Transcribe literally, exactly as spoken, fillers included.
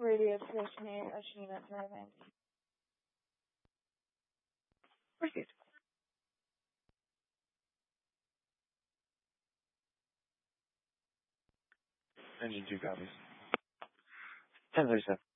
Radio stationary Oceana Drive-In. Proceed. Engine two copies. ten thirty-seven.